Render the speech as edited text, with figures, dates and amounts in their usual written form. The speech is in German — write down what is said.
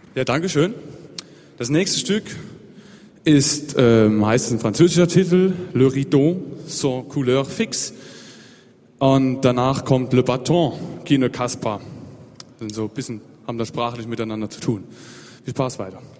Ja, danke schön. Das nächste Stück heißt ein französischer Titel, Le Rideau sans couleur fixe. Und danach kommt Le Bâton qui ne casse pas. So ein bisschen haben das sprachlich miteinander zu tun. Viel Spaß weiter.